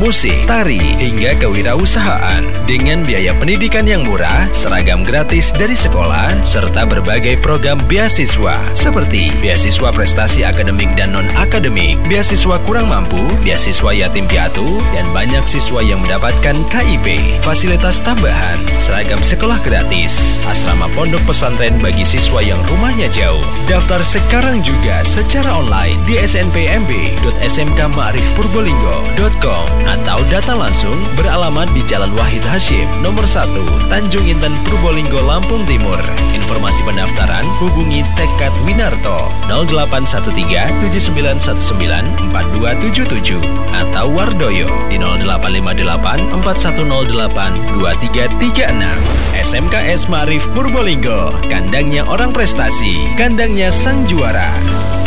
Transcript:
musik, tari, hingga kewirausahaan. Dengan biaya pendidikan yang murah, seragam gratis dari sekolah, serta berbagai program beasiswa seperti beasiswa prestasi akademik dan non-akademik, beasiswa kurang mampu, beasiswa yatim piatu, dan banyak siswa yang mendapatkan KIP. Fasilitas tambahan, seragam sekolah gratis, asrama pondok pesantren bagi siswa yang rumahnya jauh. Daftar sekarang juga secara online di snpmb.smkmaarifpurbolinggo.com atau datang langsung beralamat di Jalan Wahid Hasyim, nomor 1, Tanjung Inten, Purbolinggo, Lampung Timur. Informasi pendaftaran hubungi Tekad Winarto 0813 7919 4277 atau Wardoyo di 0858 4108 2336. SMKS Ma'arif Purbolinggo, kandangnya orang prestasi, kandangnya sang juara.